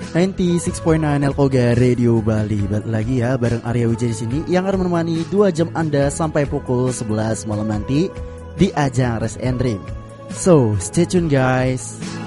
96.9 Elkoga Radio Bali. Balik lagi ya bareng Arya Wijaya di sini yang akan menemani 2 jam Anda sampai pukul 11 malam nanti di ajang Rest and Dream. So, stay tune guys.